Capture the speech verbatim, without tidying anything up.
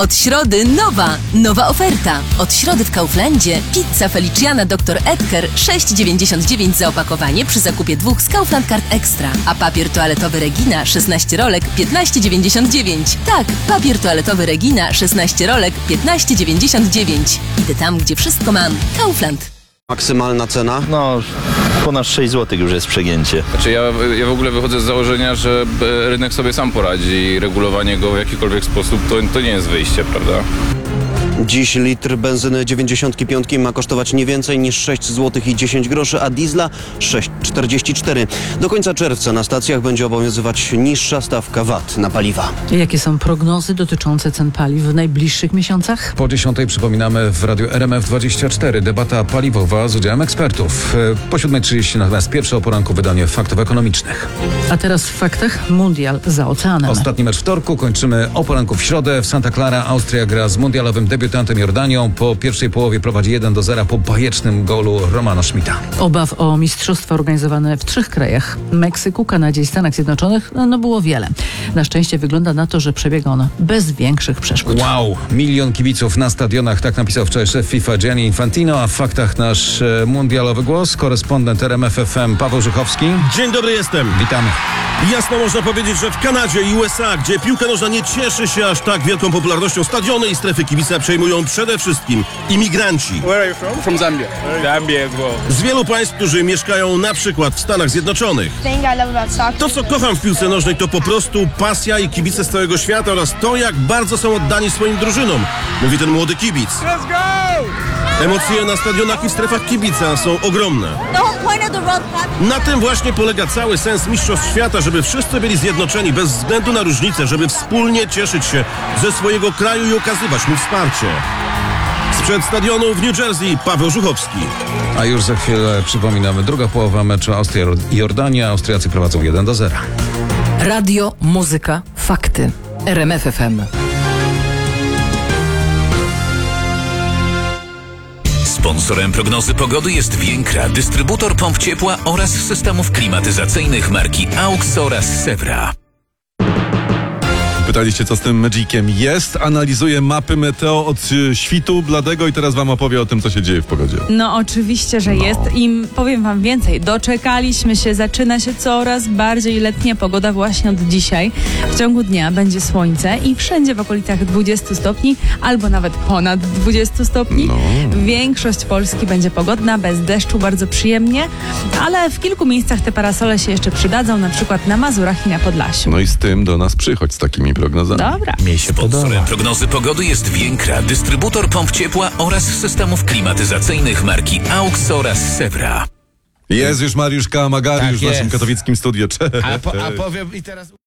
Od środy nowa, nowa oferta. Od środy w Kauflandzie pizza Feliciana doktor Edgar sześć dziewięćdziesiąt dziewięć za opakowanie przy zakupie dwóch z Kaufland Card Extra. A papier toaletowy Regina szesnaście rolek piętnaście dziewięćdziesiąt dziewięć. Tak, papier toaletowy Regina szesnaście rolek piętnaście dziewięćdziesiąt dziewięć. Idę tam, gdzie wszystko mam. Kaufland. Maksymalna cena? No, ponad sześć złotych już jest przegięcie. Znaczy ja, ja w ogóle wychodzę z założenia, że rynek sobie sam poradzi i regulowanie go w jakikolwiek sposób to, to nie jest wyjście, prawda? Dziś litr benzyny dziewięćdziesiąt pięć ma kosztować nie więcej niż sześć złotych i dziesięć groszy, a diesla sześć czterdzieści cztery. Do końca czerwca na stacjach będzie obowiązywać niższa stawka V A T na paliwa. Jakie są prognozy dotyczące cen paliw w najbliższych miesiącach? Po dziesiątej przypominamy w radiu R M F dwadzieścia cztery debata paliwowa z udziałem ekspertów. Po siódmej trzydzieści natomiast pierwsze o poranku wydanie faktów ekonomicznych. A teraz w faktach mundial za oceanem. Ostatni mecz wtorku, kończymy o poranku w środę. W Santa Clara Austria gra z mundialowym debiutantem Jordanią. Po pierwszej połowie prowadzi jeden do zera po bajecznym golu Romana Schmidta. Obaw o mistrzostwa organizowane w trzech krajach: Meksyku, Kanadzie i Stanach Zjednoczonych no było wiele. Na szczęście wygląda na to, że przebiega on bez większych przeszkód. Wow, milion kibiców na stadionach, tak napisał wczoraj szef FIFA Gianni Infantino, a w faktach nasz e, mundialowy głos, korespondent R M F F M Paweł Żuchowski. Dzień dobry, jestem. Witamy. Jasno można powiedzieć, że w Kanadzie i U S A, gdzie piłka nożna nie cieszy się aż tak wielką popularnością, stadiony i strefy kibica przejmują przede wszystkim imigranci. Where are you from? From Zambia. Zambia as well. Z wielu państw, którzy mieszkają na przykład w Stanach Zjednoczonych. To, co kocham w piłce nożnej, to po prostu pasja i kibice z całego świata oraz to, jak bardzo są oddani swoim drużynom, mówi ten młody kibic. Let's go! Emocje na stadionach i w strefach kibica są ogromne. Na tym właśnie polega cały sens Mistrzostw Świata, żeby wszyscy byli zjednoczeni bez względu na różnice, żeby wspólnie cieszyć się ze swojego kraju i okazywać mu wsparcie. Sprzed stadionu w New Jersey Paweł Żuchowski. A już za chwilę przypominamy druga połowa meczu Austria i Jordania. Austriacy prowadzą jeden do zera. Radio, muzyka, fakty. R M F F M. Sponsorem prognozy pogody jest Więkra, dystrybutor pomp ciepła oraz systemów klimatyzacyjnych marki AUX oraz Sewra. Pytaliście, co z tym Magiciem jest. Analizuję mapy meteo od y, świtu bladego i teraz wam opowie o tym, co się dzieje w pogodzie. No oczywiście, że No. jest i powiem wam więcej. Doczekaliśmy się, zaczyna się coraz bardziej letnia pogoda właśnie od dzisiaj. W ciągu dnia będzie słońce i wszędzie w okolicach dwudziestu stopni albo nawet ponad dwudziestu stopni. No. Większość Polski będzie pogodna, bez deszczu, bardzo przyjemnie, ale w kilku miejscach te parasole się jeszcze przydadzą, na przykład na Mazurach i na Podlasiu. No i z tym do nas przychodź, z takimi prognozami. Dobra. Sponsorem prognozy pogody jest Więkra, dystrybutor pomp ciepła oraz systemów klimatyzacyjnych marki AUX oraz Sewra. Jest już Mariusz Kamagari, Tak już w naszym jest. katowickim studiu. Cześć. A, po, a powiem i teraz...